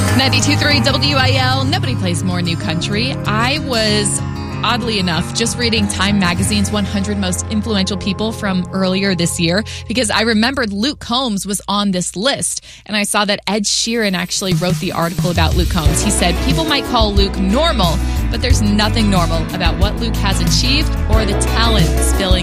92.3 WIL. Nobody plays more new country. I was, oddly enough, just reading Time Magazine's 100 most influential people from earlier this year because I remembered Luke Combs was on this list. And I saw that Ed Sheeran actually wrote the article about Luke Combs. He said, people might call Luke normal, but there's nothing normal about what Luke has achieved or the talent spilling